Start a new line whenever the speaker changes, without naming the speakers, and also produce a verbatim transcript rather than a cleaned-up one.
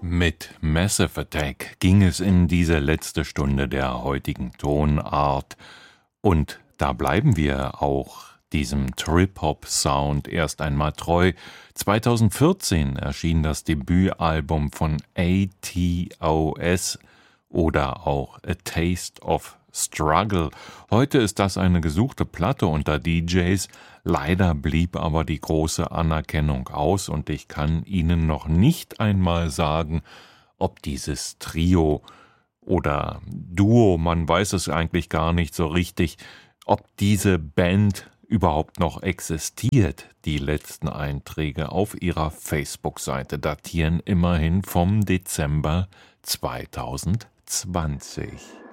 Mit Massive Attack ging es in diese letzte Stunde der heutigen Tonart und da bleiben wir auch diesem Trip-Hop-Sound erst einmal treu. zweitausendvierzehn erschien das Debütalbum von A T O S oder auch A Taste of Struggle. Heute ist das eine gesuchte Platte unter D Js. Leider blieb aber die große Anerkennung aus und ich kann Ihnen noch nicht einmal sagen, ob dieses Trio oder Duo, man weiß es eigentlich gar nicht so richtig, ob diese Band überhaupt noch existiert. Die letzten Einträge auf ihrer Facebook-Seite datieren immerhin vom Dezember zweitausendzwanzig.